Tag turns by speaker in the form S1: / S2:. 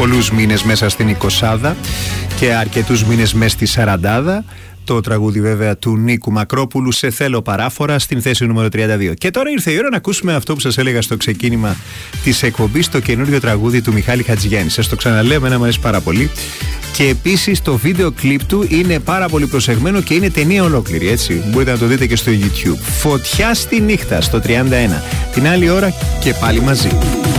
S1: πολλούς μήνες μέσα στην 20 και αρκετούς μήνες μέσα στη 40. Το τραγούδι βέβαια του Νίκου Μακρόπουλου, «Σε θέλω παράφορα», στην θέση νούμερο 32. Και τώρα ήρθε η ώρα να ακούσουμε αυτό που σας έλεγα στο ξεκίνημα της εκπομπής, το καινούριο τραγούδι του Μιχάλη Χατζηγιάννη. Σας το ξαναλέω, εμένα μου αρέσει πάρα πολύ. Και επίσης το βίντεο κλιπ του είναι πάρα πολύ προσεγμένο και είναι ταινία ολόκληρη, έτσι. Μπορείτε να το δείτε και στο YouTube. «Φωτιά στη νύχτα» στο 31. Την άλλη ώρα και πάλι μαζί.